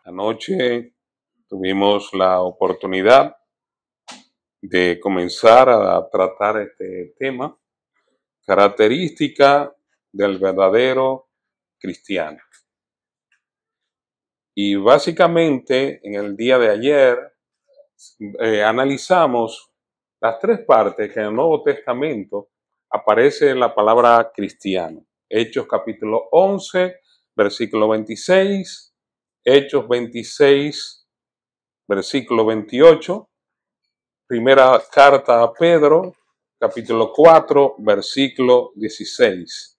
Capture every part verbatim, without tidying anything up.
Anoche tuvimos la oportunidad de comenzar a tratar este tema, característica del verdadero cristiano. Y básicamente en el día de ayer eh, analizamos las tres partes que en el Nuevo Testamento aparece la palabra cristiano. Hechos capítulo once, versículo veintiséis, Hechos veintiséis, versículo veintiocho, primera carta a Pedro, capítulo cuatro, versículo dieciséis.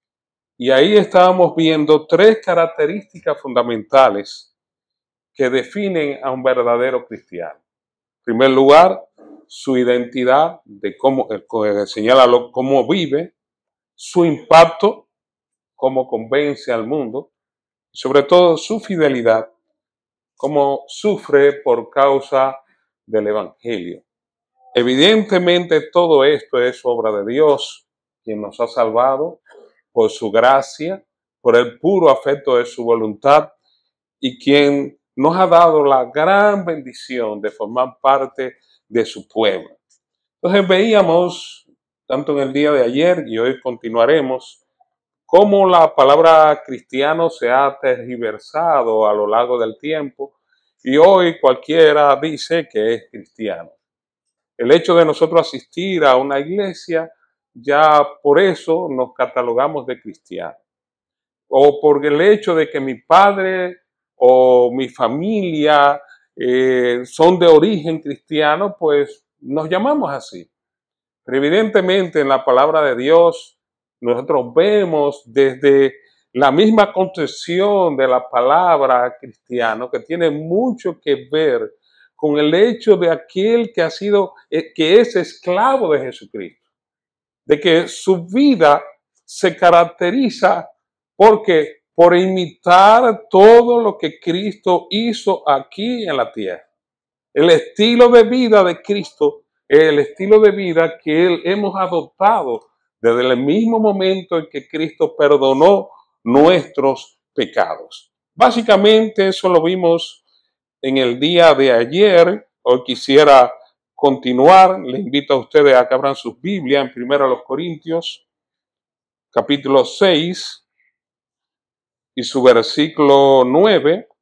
Y ahí estábamos viendo tres características fundamentales que definen a un verdadero cristiano. En primer lugar, su identidad, de cómo, eh, señala lo, cómo vive, su impacto, cómo convence al mundo, y sobre todo su fidelidad, cómo sufre por causa del Evangelio. Evidentemente todo esto es obra de Dios, quien nos ha salvado por su gracia, por el puro afecto de su voluntad y quien nos ha dado la gran bendición de formar parte de su pueblo. Entonces veíamos, tanto en el día de ayer y hoy continuaremos, cómo la palabra cristiano se ha tergiversado a lo largo del tiempo y hoy cualquiera dice que es cristiano. El hecho de nosotros asistir a una iglesia, ya por eso nos catalogamos de cristianos. O por el hecho de que mi padre o mi familia eh, son de origen cristiano, pues nos llamamos así. Pero evidentemente en la palabra de Dios nosotros vemos desde la misma concepción de la palabra cristiano que tiene mucho que ver con el hecho de aquel que ha sido, que es esclavo de Jesucristo, de que su vida se caracteriza porque por imitar todo lo que Cristo hizo aquí en la tierra. El estilo de vida de Cristo es el estilo de vida que él hemos adoptado desde el mismo momento en que Cristo perdonó nuestros pecados. Básicamente eso lo vimos en el día de ayer. Hoy quisiera continuar. Le invito a ustedes a que abran sus Biblias en Primera los Corintios, capítulo seis y su versículo nueve.